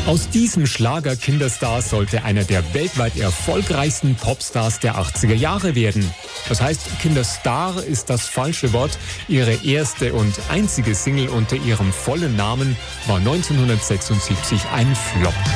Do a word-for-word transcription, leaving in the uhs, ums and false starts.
Aus diesem Schlager-Kinderstar sollte einer der weltweit erfolgreichsten Popstars der achtziger Jahre werden. Das heißt, Kinderstar ist das falsche Wort. Ihre erste und einzige Single unter ihrem vollen Namen war neunzehnhundertsechsundsiebzig ein Flop.